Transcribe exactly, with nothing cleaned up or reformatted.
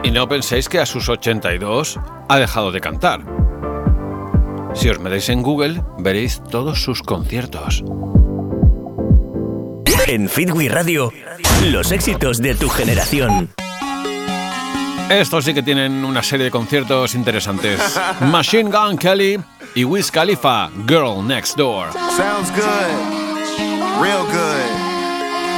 Y no penséis que a sus ochenta y dos ha dejado de cantar. Si os metéis en Google, veréis todos sus conciertos. En Fitwi Radio, los éxitos de tu generación. Estos sí que tienen una serie de conciertos interesantes. Machine Gun Kelly y Wiz Khalifa, Girl Next Door. Sounds good. Real good.